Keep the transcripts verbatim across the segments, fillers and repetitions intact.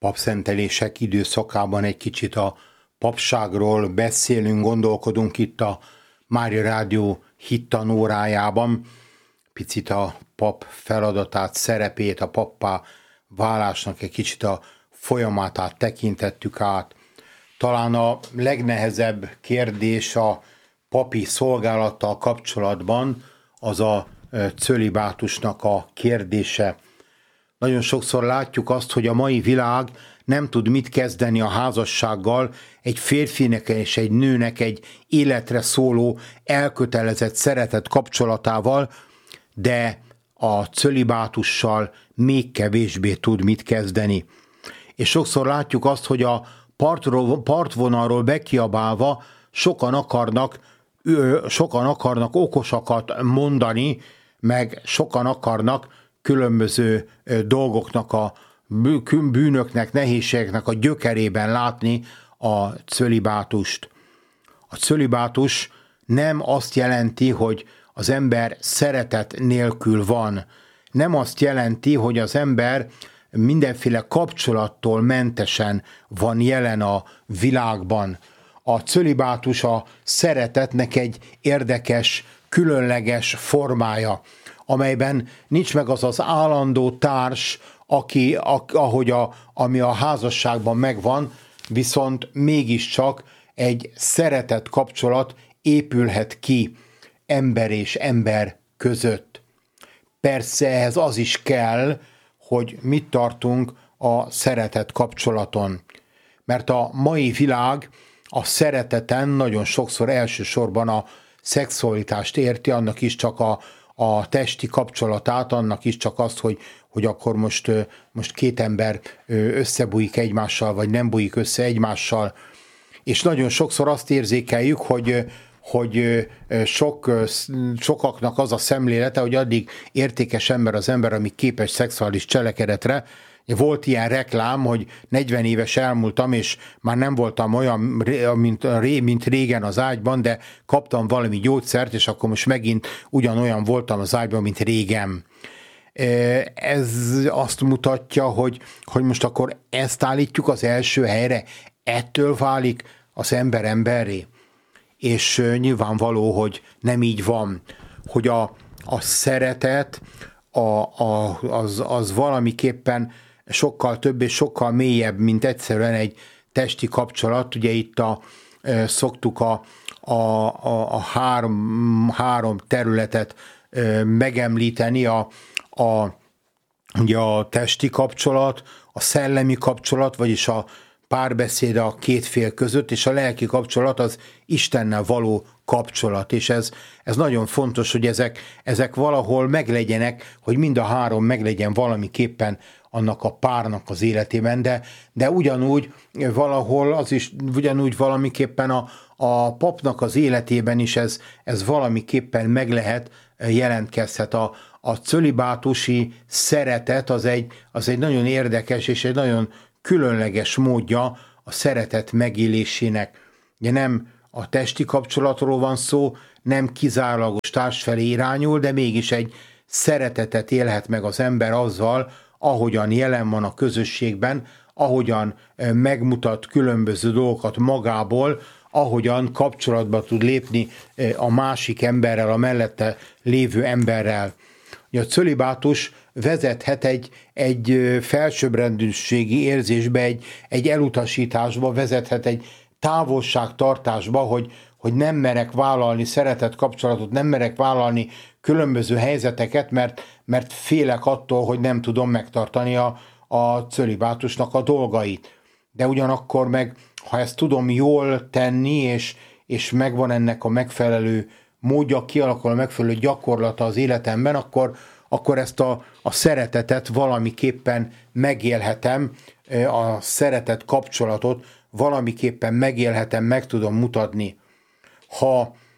papszentelések időszakában egy kicsit a papságról beszélünk, gondolkodunk itt a Mária Rádió hittanórájában, picit a pap feladatát, szerepét, a pappá válásnak egy kicsit a folyamatát tekintettük át. Talán a legnehezebb kérdés a papi szolgálattal kapcsolatban az a cölibátusnak a kérdése. Nagyon sokszor látjuk azt, hogy a mai világ nem tud mit kezdeni a házassággal, egy férfinek és egy nőnek egy életre szóló, elkötelezett, szeretett kapcsolatával, de a cölibátussal még kevésbé tud mit kezdeni. És sokszor látjuk azt, hogy a partról, partvonalról bekiabálva sokan akarnak, sokan akarnak okosakat mondani, meg sokan akarnak különböző dolgoknak, a bűnöknek, nehézségeknek a gyökerében látni a cölibátust. A cölibátus nem azt jelenti, hogy az ember szeretet nélkül van. Nem azt jelenti, hogy az ember mindenféle kapcsolattól mentesen van jelen a világban. A cölibátus a szeretetnek egy érdekes, különleges formája, amelyben nincs meg az az állandó társ, aki, ahogy a, ami a házasságban megvan, viszont mégiscsak egy szeretett kapcsolat épülhet ki ember és ember között. Persze ehhez az is kell, hogy mit tartunk a szeretett kapcsolaton. Mert a mai világ a szereteten nagyon sokszor elsősorban a szexualitást érti, annak is csak a, a testi kapcsolatát, annak is csak azt, hogy, hogy akkor most, most két ember összebújik egymással, vagy nem bújik össze egymással. És nagyon sokszor azt érzékeljük, hogy, hogy sok, sokaknak az a szemlélete, hogy addig értékes ember az ember, ami képes szexuális cselekedetre. Volt ilyen reklám, hogy negyven éves elmúltam, és már nem voltam olyan, mint, mint régen az ágyban, de kaptam valami gyógyszert, és akkor most megint ugyanolyan voltam az ágyban, mint régen. Ez azt mutatja, hogy, hogy most akkor ezt állítjuk az első helyre, ettől válik az ember emberré. És nyilvánvaló, hogy nem így van, hogy a, a szeretet a, a, az, az valamiképpen sokkal több és sokkal mélyebb, mint egyszerűen egy testi kapcsolat. Ugye itt a, e, szoktuk a, a, a, a három, három területet e, megemlíteni, a, a, ugye a testi kapcsolat, a szellemi kapcsolat, vagyis a párbeszéd a két fél között, és a lelki kapcsolat az Istennel való kapcsolat, és ez, ez nagyon fontos, hogy ezek, ezek valahol meglegyenek, hogy mind a három meglegyen valamiképpen annak a párnak az életében, de, de ugyanúgy valahol az is, ugyanúgy valamiképpen a, a papnak az életében is ez, ez valamiképpen meg lehet, jelentkezhet. A, a cölibátusi szeretet az egy, az egy nagyon érdekes és egy nagyon különleges módja a szeretet megélésének. Ugye nem a testi kapcsolatról van szó, nem kizárólagos társ felé irányul, de mégis egy szeretetet élhet meg az ember azzal, ahogyan jelen van a közösségben, ahogyan megmutat különböző dolgokat magából, ahogyan kapcsolatba tud lépni a másik emberrel, a mellette lévő emberrel. A cölibátus vezethet egy, egy felsőbbrendűségi érzésbe, egy, egy elutasításba, vezethet egy távolságtartásba, hogy, hogy nem merek vállalni szeretett kapcsolatot, nem merek vállalni különböző helyzeteket, mert, mert félek attól, hogy nem tudom megtartani a, a cölibátusnak a dolgait. De ugyanakkor meg, ha ezt tudom jól tenni, és, és megvan ennek a megfelelő módja, kialakul a megfelelő gyakorlata az életemben, akkor, akkor ezt a, a szeretetet valamiképpen megélhetem, a szeretet kapcsolatot valamiképpen megélhetem, meg tudom mutatni. Ha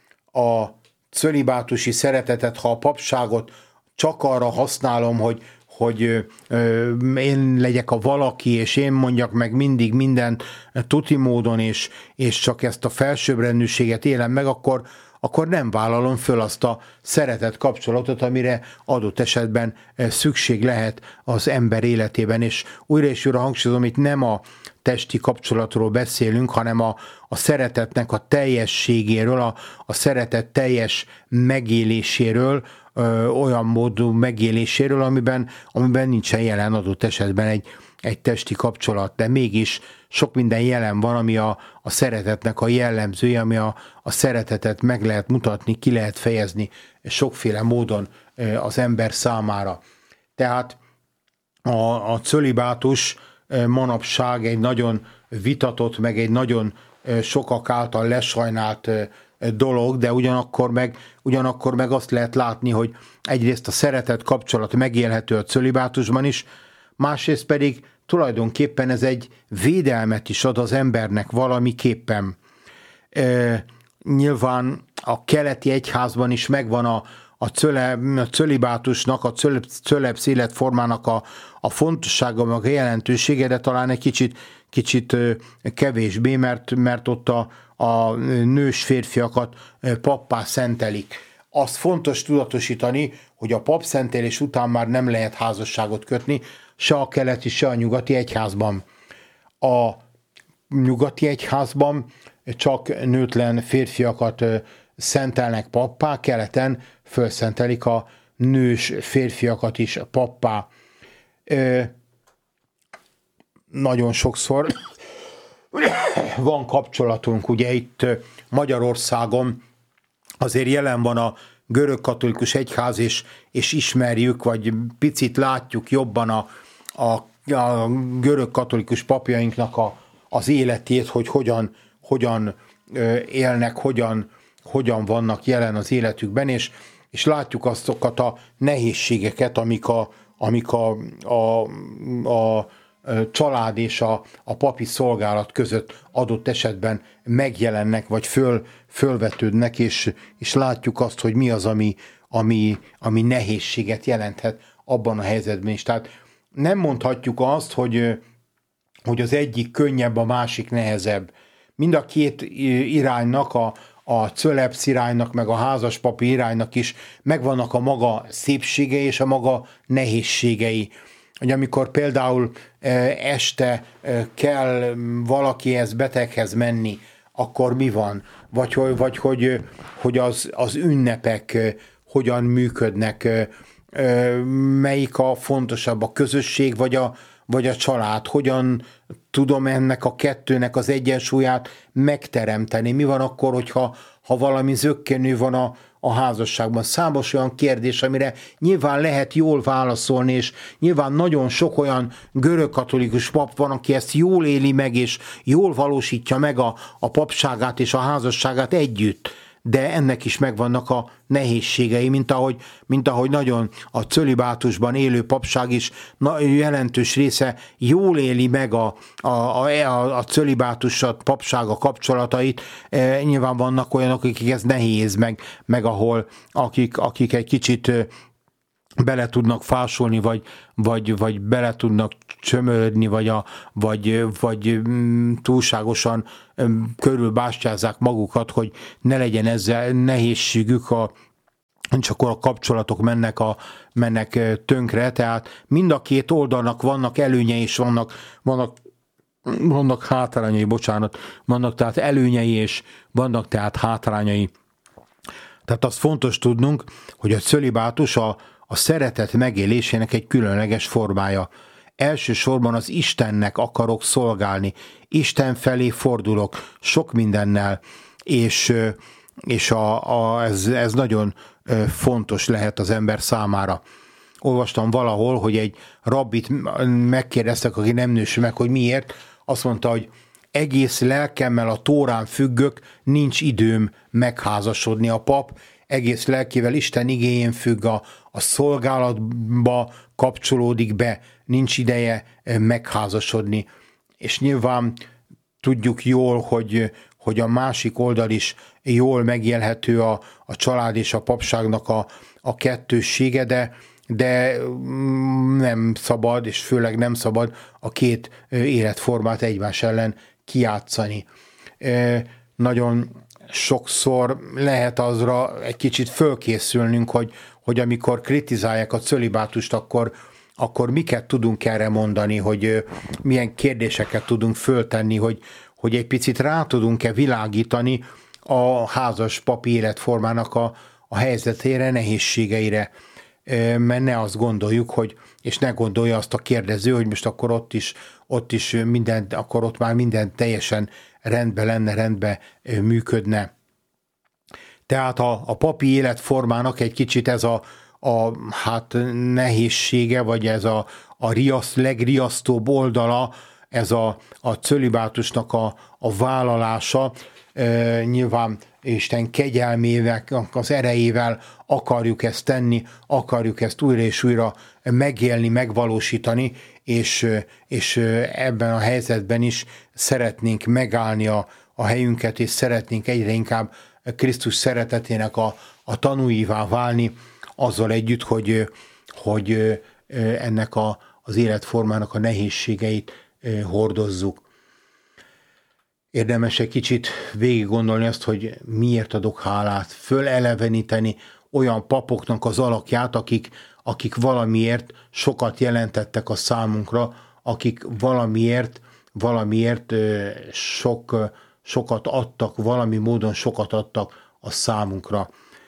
a cölibátusi szeretetet, ha a papságot csak arra használom, hogy, hogy ö, én legyek a valaki, és én mondjak meg mindig mindent tuti módon, és, és csak ezt a felsőbbrendűséget élem meg, akkor, akkor nem vállalom föl azt a szeretet kapcsolatot, amire adott esetben szükség lehet az ember életében. És újra és újra hangsúlyozom, itt nem a testi kapcsolatról beszélünk, hanem a, a szeretetnek a teljességéről, a, a szeretet teljes megéléséről, ö, olyan módú megéléséről, amiben, amiben nincsen jelen adott esetben egy, egy testi kapcsolat, de mégis sok minden jelen van, ami a, a szeretetnek a jellemzője, ami a, a szeretetet meg lehet mutatni, ki lehet fejezni sokféle módon az ember számára. Tehát a, a cölibátus manapság egy nagyon vitatott, meg egy nagyon sokak által lesajnált dolog, de ugyanakkor meg, ugyanakkor meg azt lehet látni, hogy egyrészt a szeretet kapcsolat megélhető a cölibátusban is, másrészt pedig tulajdonképpen ez egy védelmet is ad az embernek valamiképpen. E, nyilván a keleti egyházban is megvan a, a, cöle, a cölibátusnak, a cölepsz életformának a, a fontossága, meg a jelentősége, de talán egy kicsit, kicsit kevésbé, mert, mert ott a, a nős férfiakat pappá szentelik. Az fontos tudatosítani, hogy a papszentelés után már nem lehet házasságot kötni, se a keleti, se a nyugati egyházban. A nyugati egyházban csak nőtlen férfiakat szentelnek pappá, keleten fölszentelik a nős férfiakat is pappá. Nagyon sokszor van kapcsolatunk, ugye itt Magyarországon azért jelen van a görögkatolikus egyház, és, és ismerjük, vagy picit látjuk jobban a, a, a görögkatolikus papjainknak a, az életét, hogy hogyan, hogyan élnek, hogyan, hogyan vannak jelen az életükben, és, és látjuk azokat a nehézségeket, amik a, amik a, a, a család és a, a papi szolgálat között adott esetben megjelennek, vagy föl, fölvetődnek, és, és látjuk azt, hogy mi az, ami, ami, ami nehézséget jelenthet abban a helyzetben is. Tehát nem mondhatjuk azt, hogy, hogy az egyik könnyebb, a másik nehezebb. Mind a két iránynak, a, a cölepsz iránynak, meg a házaspapi iránynak is megvannak a maga szépsége és a maga nehézségei. Hogy amikor például este kell valakihez, beteghez menni, akkor mi van? Vagy, vagy hogy, hogy az, az ünnepek hogyan működnek, melyik a fontosabb, a közösség vagy a, vagy a család? Hogyan tudom ennek a kettőnek az egyensúlyát megteremteni? Mi van akkor, hogyha ha valami zökkenő van a, a házasságban? Számos olyan kérdés, amire nyilván lehet jól válaszolni, és nyilván nagyon sok olyan görögkatolikus pap van, aki ezt jól éli meg, és jól valósítja meg a, a papságát és a házasságát együtt. De ennek is megvannak a nehézségei, mint ahogy, mint ahogy nagyon a cölibátusban élő papság is jelentős része jól éli meg a, a, a, a cölibátus, a papság a kapcsolatait. E, nyilván vannak olyanok, akik ez nehéz, meg, meg ahol akik, akik egy kicsit bele tudnak fásolni, vagy, vagy, vagy bele tudnak csömörödni, vagy, a, vagy, vagy túlságosan körülbástyázzák magukat, hogy ne legyen ezzel nehézségük, a, csak akkor a kapcsolatok mennek, a, mennek tönkre. Tehát mind a két oldalnak vannak előnyei, és vannak, vannak, vannak hátrányai, bocsánat, vannak tehát előnyei, és vannak tehát hátrányai. Tehát azt fontos tudnunk, hogy a cölibátus a a szeretet megélésének egy különleges formája. Elsősorban az Istennek akarok szolgálni. Isten felé fordulok sok mindennel, és, és a, a, ez, ez nagyon fontos lehet az ember számára. Olvastam valahol, hogy egy rabbit megkérdeztek, aki nem nősül meg, hogy miért. Azt mondta, hogy egész lelkemmel a Tórán függök, nincs időm megházasodni. A pap egész lelkével Isten igéjén függ, a, a szolgálatba kapcsolódik be, nincs ideje megházasodni. És nyilván tudjuk jól, hogy, hogy a másik oldal is jól megélhető a, a család és a papságnak a, a kettőssége, de, de nem szabad, és főleg nem szabad a két életformát egymás ellen kijátszani. Nagyon sokszor lehet azra egy kicsit fölkészülnünk, hogy, hogy amikor kritizálják a cölibátust, akkor, akkor miket tudunk erre mondani, hogy milyen kérdéseket tudunk föltenni, hogy, hogy egy picit rá tudunk-e világítani a házas papi életformának a, a helyzetére, nehézségeire. Mert ne azt gondoljuk, hogy, és ne gondolja azt a kérdező, hogy most akkor ott is, ott is minden, akkor ott már minden teljesen rendben lenne, rendben működne. Tehát a, a papi életformának egy kicsit ez a, a hát nehézsége, vagy ez a, a riaszt, legriasztóbb oldala, ez a, a cölibátusnak a, a vállalása, e, nyilván Isten kegyelmével, az erejével akarjuk ezt tenni, akarjuk ezt újra és újra megélni, megvalósítani, és, és ebben a helyzetben is szeretnénk megállni a, a helyünket, és szeretnénk egyre inkább Krisztus szeretetének a, a tanúivá válni, azzal együtt, hogy, hogy ennek a, az életformának a nehézségeit hordozzuk. Érdemes egy kicsit végig gondolni azt, hogy miért adok hálát, föleleveníteni olyan papoknak az alakját, akik, akik valamiért sokat jelentettek a számunkra, akik valamiért, valamiért sok, sokat adtak, valami módon sokat adtak a számunkra.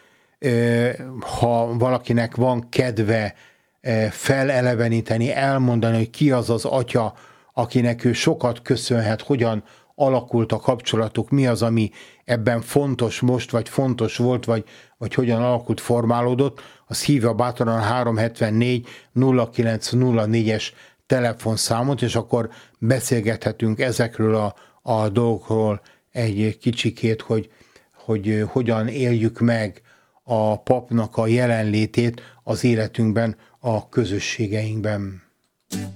Ha valakinek van kedve feleleveníteni, elmondani, hogy ki az az atya, akinek ő sokat köszönhet, hogyan alakult a kapcsolatuk, mi az, ami ebben fontos most, vagy fontos volt, vagy, vagy hogyan alakult, formálódott, az hívja bátran a három hetvennégy nulla kilenc nulla négyes telefonszámot, és akkor beszélgethetünk ezekről a, a dolgokról egy kicsikét, hogy, hogy hogyan éljük meg a papnak a jelenlétét az életünkben, a közösségeinkben.